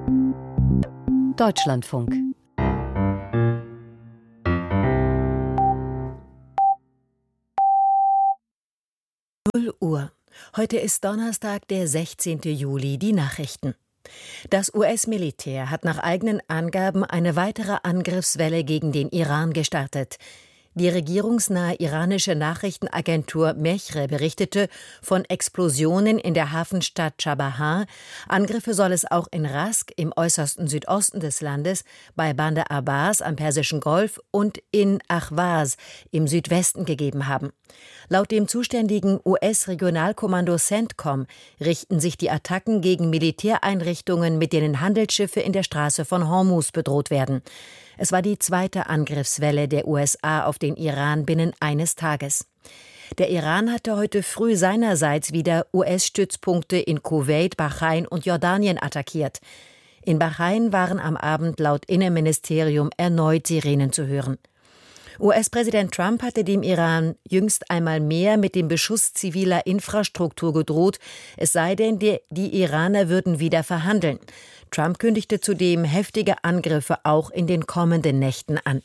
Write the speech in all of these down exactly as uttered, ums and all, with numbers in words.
Deutschlandfunk. null Uhr. Heute ist Donnerstag, der sechzehnten Juli, die Nachrichten. Das U S-Militär hat nach eigenen Angaben eine weitere Angriffswelle gegen den Iran gestartet. Die regierungsnahe iranische Nachrichtenagentur Mehre berichtete von Explosionen in der Hafenstadt Chabahar. Angriffe soll es auch in Rask im äußersten Südosten des Landes, bei Bandar Abbas am Persischen Golf und in Ahwaz im Südwesten gegeben haben. Laut dem zuständigen U S-Regionalkommando CENTCOM richten sich die Attacken gegen Militäreinrichtungen, mit denen Handelsschiffe in der Straße von Hormuz bedroht werden. Es war die zweite Angriffswelle der U S A auf den Iran binnen eines Tages. Der Iran hatte heute früh seinerseits wieder U S-Stützpunkte in Kuwait, Bahrain und Jordanien attackiert. In Bahrain waren am Abend laut Innenministerium erneut Sirenen zu hören. U S-Präsident Trump hatte dem Iran jüngst einmal mehr mit dem Beschuss ziviler Infrastruktur gedroht, es sei denn, die, die Iraner würden wieder verhandeln. Trump kündigte zudem heftige Angriffe auch in den kommenden Nächten an.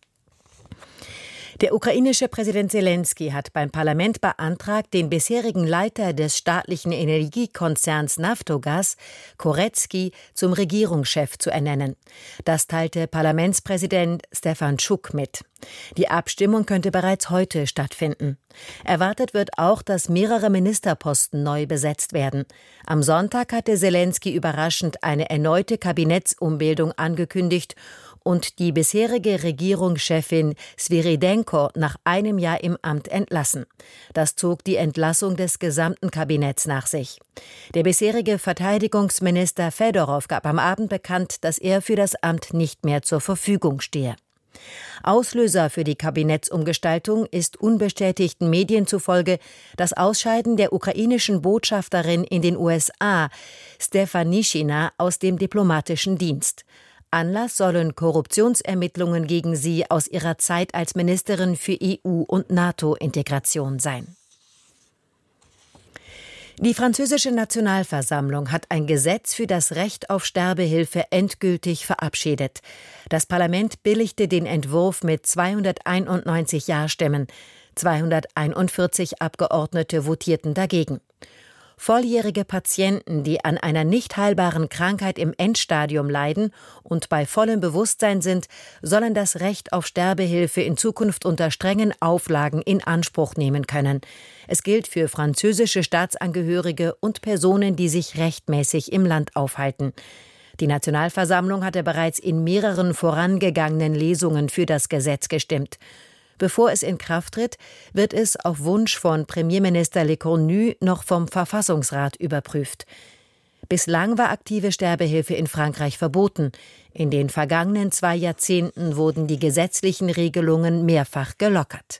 Der ukrainische Präsident Selenskyj hat beim Parlament beantragt, den bisherigen Leiter des staatlichen Energiekonzerns Naftogaz, Koretski, zum Regierungschef zu ernennen. Das teilte Parlamentspräsident Stefanschuk mit. Die Abstimmung könnte bereits heute stattfinden. Erwartet wird auch, dass mehrere Ministerposten neu besetzt werden. Am Sonntag hatte Selenskyj überraschend eine erneute Kabinettsumbildung angekündigt und die bisherige Regierungschefin Sviridenko nach einem Jahr im Amt entlassen. Das zog die Entlassung des gesamten Kabinetts nach sich. Der bisherige Verteidigungsminister Fedorov gab am Abend bekannt, dass er für das Amt nicht mehr zur Verfügung stehe. Auslöser für die Kabinettsumgestaltung ist unbestätigten Medien zufolge das Ausscheiden der ukrainischen Botschafterin in den U S A, Stefanischina, aus dem diplomatischen Dienst. Anlass sollen Korruptionsermittlungen gegen sie aus ihrer Zeit als Ministerin für E U- und NATO-Integration sein. Die französische Nationalversammlung hat ein Gesetz für das Recht auf Sterbehilfe endgültig verabschiedet. Das Parlament billigte den Entwurf mit zweihunderteinundneunzig Ja-Stimmen. zweihunderteinundvierzig Abgeordnete votierten dagegen. Volljährige Patienten, die an einer nicht heilbaren Krankheit im Endstadium leiden und bei vollem Bewusstsein sind, sollen das Recht auf Sterbehilfe in Zukunft unter strengen Auflagen in Anspruch nehmen können. Es gilt für französische Staatsangehörige und Personen, die sich rechtmäßig im Land aufhalten. Die Nationalversammlung hatte bereits in mehreren vorangegangenen Lesungen für das Gesetz gestimmt. Bevor es in Kraft tritt, wird es auf Wunsch von Premierminister Lecornu noch vom Verfassungsrat überprüft. Bislang war aktive Sterbehilfe in Frankreich verboten. In den vergangenen zwei Jahrzehnten wurden die gesetzlichen Regelungen mehrfach gelockert.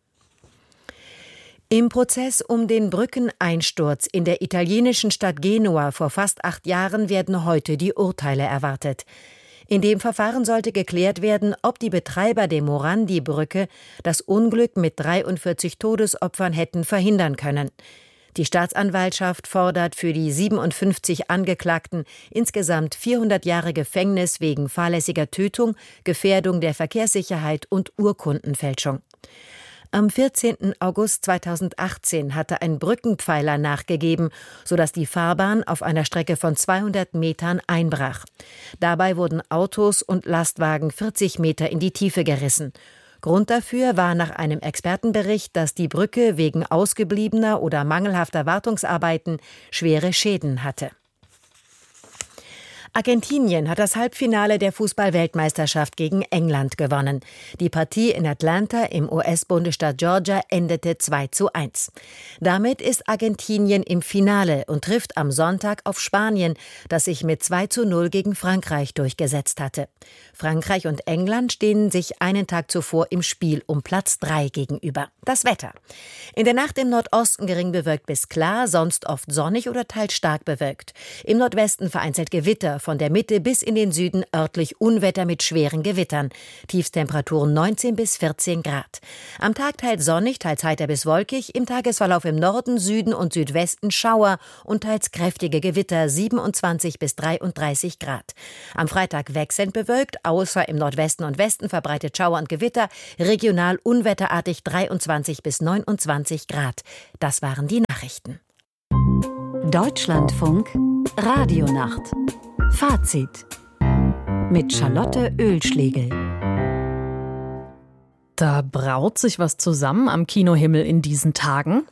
Im Prozess um den Brückeneinsturz in der italienischen Stadt Genua vor fast acht Jahren werden heute die Urteile erwartet. In dem Verfahren sollte geklärt werden, ob die Betreiber der Morandi-Brücke das Unglück mit dreiundvierzig Todesopfern hätten verhindern können. Die Staatsanwaltschaft fordert für die siebenundfünfzig Angeklagten insgesamt vierhundert Jahre Gefängnis wegen fahrlässiger Tötung, Gefährdung der Verkehrssicherheit und Urkundenfälschung. Am vierzehnten August zweitausendachtzehn hatte ein Brückenpfeiler nachgegeben, sodass die Fahrbahn auf einer Strecke von zweihundert Metern einbrach. Dabei wurden Autos und Lastwagen vierzig Meter in die Tiefe gerissen. Grund dafür war nach einem Expertenbericht, dass die Brücke wegen ausgebliebener oder mangelhafter Wartungsarbeiten schwere Schäden hatte. Argentinien hat das Halbfinale der Fußball-Weltmeisterschaft gegen England gewonnen. Die Partie in Atlanta im U S-Bundesstaat Georgia endete zwei zu eins. Damit ist Argentinien im Finale und trifft am Sonntag auf Spanien, das sich mit zwei zu null gegen Frankreich durchgesetzt hatte. Frankreich und England stehen sich einen Tag zuvor im Spiel um Platz drei gegenüber. Das Wetter. In der Nacht im Nordosten gering bewölkt bis klar, sonst oft sonnig oder teils stark bewölkt. Im Nordwesten vereinzelt Gewitter, von der Mitte bis in den Süden örtlich Unwetter mit schweren Gewittern. Tiefstemperaturen neunzehn bis vierzehn Grad. Am Tag teils sonnig, teils heiter bis wolkig, im Tagesverlauf im Norden, Süden und Südwesten Schauer und teils kräftige Gewitter, siebenundzwanzig bis dreiunddreißig Grad. Am Freitag wechselnd bewölkt, außer im Nordwesten und Westen verbreitet Schauer und Gewitter, regional unwetterartig dreiundzwanzig bis neunundzwanzig Grad. Das waren die Nachrichten. Deutschlandfunk Radionacht. Fazit mit Charlotte Oehlschlegel. Da braut sich was zusammen am Kinohimmel in diesen Tagen.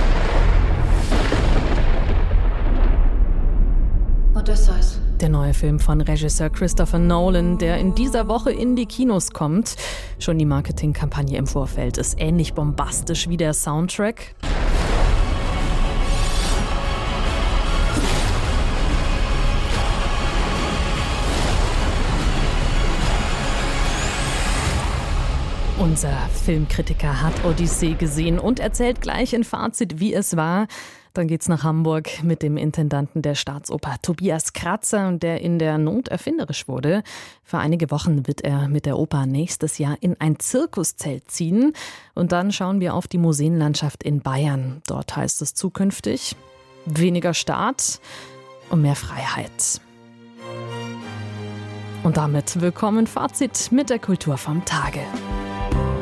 Odysseus. Der neue Film von Regisseur Christopher Nolan, der in dieser Woche in die Kinos kommt. Schon die Marketingkampagne im Vorfeld ist ähnlich bombastisch wie der Soundtrack. Unser Filmkritiker hat Odyssee gesehen und erzählt gleich in Fazit, wie es war. Dann geht's nach Hamburg mit dem Intendanten der Staatsoper Tobias Kratzer, der in der Not erfinderisch wurde. Für einige Wochen wird er mit der Oper nächstes Jahr in ein Zirkuszelt ziehen. Und dann schauen wir auf die Museenlandschaft in Bayern. Dort heißt es zukünftig weniger Staat und mehr Freiheit. Und damit willkommen Fazit mit der Kultur vom Tage.